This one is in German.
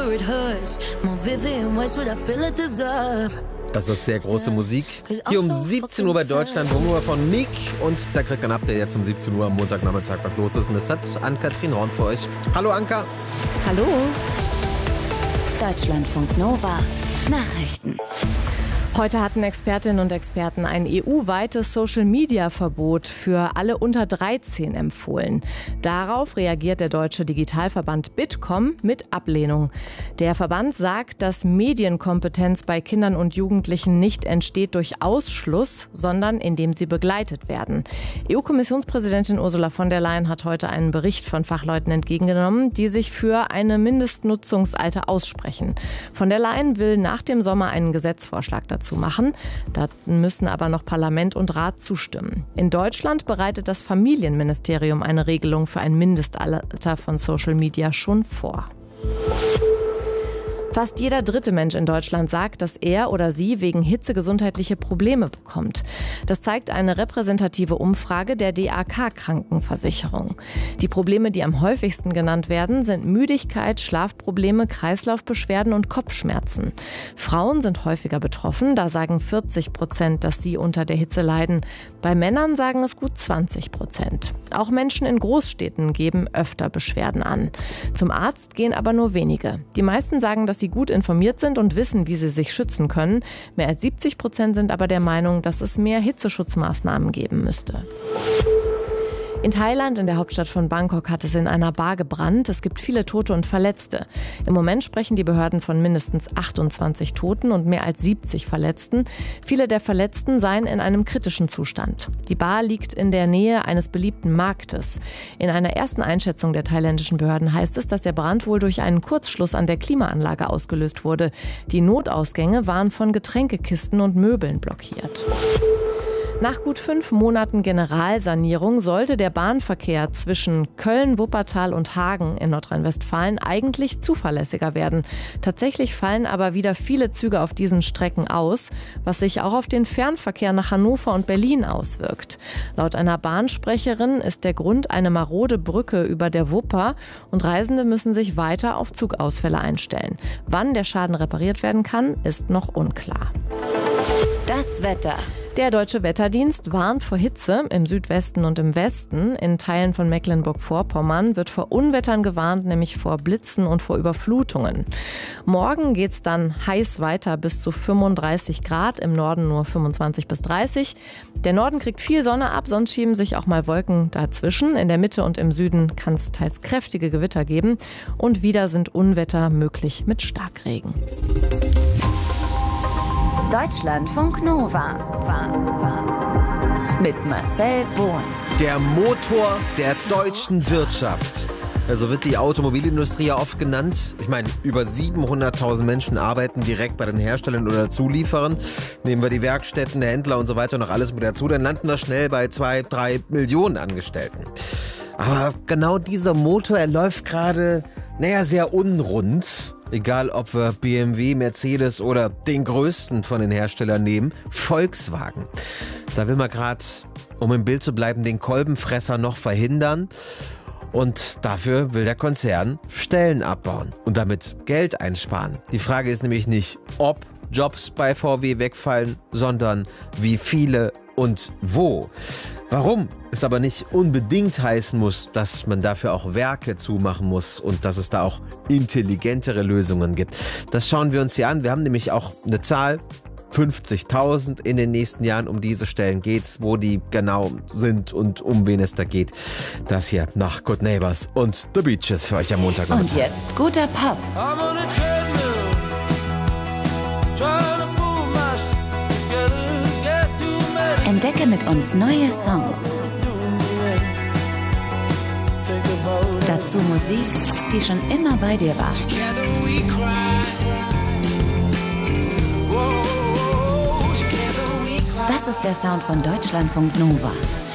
where it hurts. More vivid in ways what I feel it deserve. Das ist sehr große Musik. Hier um 17 Uhr bei Deutschlandfunk von Mick. Und da kriegt ein Update jetzt um 17 Uhr am Montagnachmittag, was los ist. Und das hat Ann-Kathrin Horn für euch. Hallo Anka. Hallo. Deutschlandfunk Nova. Nachrichten. Heute hatten Expertinnen und Experten ein EU-weites Social-Media-Verbot für alle unter 13 empfohlen. Darauf reagiert der deutsche Digitalverband Bitkom mit Ablehnung. Der Verband sagt, dass Medienkompetenz bei Kindern und Jugendlichen nicht entsteht durch Ausschluss, sondern indem sie begleitet werden. EU-Kommissionspräsidentin Ursula von der Leyen hat heute einen Bericht von Fachleuten entgegengenommen, die sich für eine Mindestnutzungsalter aussprechen. Von der Leyen will nach dem Sommer einen Gesetzesvorschlag dazu machen. Da müssen aber noch Parlament und Rat zustimmen. In Deutschland bereitet das Familienministerium eine Regelung für ein Mindestalter von Social Media schon vor. Fast jeder dritte Mensch in Deutschland sagt, dass er oder sie wegen Hitze gesundheitliche Probleme bekommt. Das zeigt eine repräsentative Umfrage der DAK-Krankenversicherung. Die Probleme, die am häufigsten genannt werden, sind Müdigkeit, Schlafprobleme, Kreislaufbeschwerden und Kopfschmerzen. Frauen sind häufiger betroffen, da sagen 40%, dass sie unter der Hitze leiden. Bei Männern sagen es gut 20%. Auch Menschen in Großstädten geben öfter Beschwerden an. Zum Arzt gehen aber nur wenige. Die meisten sagen, dass sie gut informiert sind und wissen, wie sie sich schützen können. Mehr als 70% sind aber der Meinung, dass es mehr Hitzeschutzmaßnahmen geben müsste. In Thailand, in der Hauptstadt von Bangkok, hat es in einer Bar gebrannt. Es gibt viele Tote und Verletzte. Im Moment sprechen die Behörden von mindestens 28 Toten und mehr als 70 Verletzten. Viele der Verletzten seien in einem kritischen Zustand. Die Bar liegt in der Nähe eines beliebten Marktes. In einer ersten Einschätzung der thailändischen Behörden heißt es, dass der Brand wohl durch einen Kurzschluss an der Klimaanlage ausgelöst wurde. Die Notausgänge waren von Getränkekisten und Möbeln blockiert. Nach gut 5 Monaten Generalsanierung sollte der Bahnverkehr zwischen Köln, Wuppertal und Hagen in Nordrhein-Westfalen eigentlich zuverlässiger werden. Tatsächlich fallen aber wieder viele Züge auf diesen Strecken aus, was sich auch auf den Fernverkehr nach Hannover und Berlin auswirkt. Laut einer Bahnsprecherin ist der Grund eine marode Brücke über der Wupper und Reisende müssen sich weiter auf Zugausfälle einstellen. Wann der Schaden repariert werden kann, ist noch unklar. Das Wetter. Der Deutsche Wetterdienst warnt vor Hitze im Südwesten und im Westen. In Teilen von Mecklenburg-Vorpommern wird vor Unwettern gewarnt, nämlich vor Blitzen und vor Überflutungen. Morgen geht es dann heiß weiter bis zu 35 Grad, im Norden nur 25 bis 30. Der Norden kriegt viel Sonne ab, sonst schieben sich auch mal Wolken dazwischen. In der Mitte und im Süden kann es teils kräftige Gewitter geben. Und wieder sind Unwetter möglich mit Starkregen. Deutschlandfunk Nova. Mit Marcel Bohn. Der Motor der deutschen Wirtschaft. Also wird die Automobilindustrie ja oft genannt. Ich meine, über 700.000 Menschen arbeiten direkt bei den Herstellern oder Zulieferern. Nehmen wir die Werkstätten, der Händler und so weiter noch alles mit dazu, dann landen wir schnell bei 2-3 Millionen Angestellten. Aber genau dieser Motor, er läuft gerade, sehr unrund. Egal, ob wir BMW, Mercedes oder den größten von den Herstellern nehmen, Volkswagen. Da will man gerade, um im Bild zu bleiben, den Kolbenfresser noch verhindern. Und dafür will der Konzern Stellen abbauen und damit Geld einsparen. Die Frage ist nämlich nicht, ob Jobs bei VW wegfallen, sondern wie viele und wo. Warum es aber nicht unbedingt heißen muss, dass man dafür auch Werke zumachen muss und dass es da auch intelligentere Lösungen gibt. Das schauen wir uns hier an. Wir haben nämlich auch eine Zahl, 50.000 in den nächsten Jahren. Um diese Stellen geht's, wo die genau sind und um wen es da geht. Das hier nach Good Neighbors und The Beaches für euch am Montag. Und jetzt guter Pop. Entdecke mit uns neue Songs. Dazu Musik, die schon immer bei dir war. Das ist der Sound von Deutschlandfunk Nova.